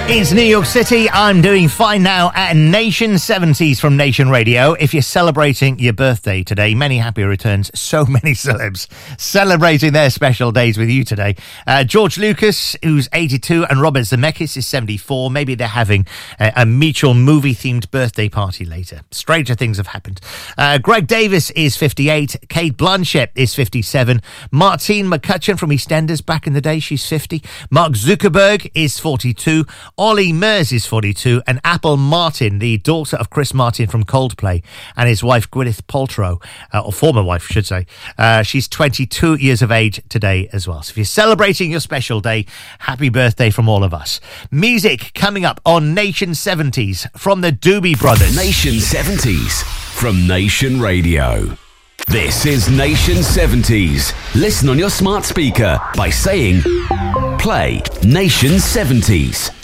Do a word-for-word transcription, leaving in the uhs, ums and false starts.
It's New York City. I'm doing fine now at Nation seventies from Nation Radio. If you're celebrating your birthday today, many happy returns. So many celebs celebrating their special days with you today. Uh, George Lucas, who's eighty-two, and Robert Zemeckis is seventy-four. Maybe they're having a, a mutual movie-themed birthday party later. Stranger things have happened. Uh, Greg Davis is fifty-eight. Kate Blanchett is fifty-seven. Martine McCutcheon from EastEnders back in the day, she's fifty. Mark Zuckerberg is forty-two. Ollie Murs is forty-two, and Apple Martin, the daughter of Chris Martin from Coldplay, and his wife Gwyneth Paltrow, uh, or former wife, I should say, uh, she's twenty-two years of age today as well. So if you're celebrating your special day, happy birthday from all of us. Music coming up on Nation seventies from the Doobie Brothers. Nation seventies from Nation Radio. This is Nation seventies. Listen on your smart speaker by saying, play Nation seventies.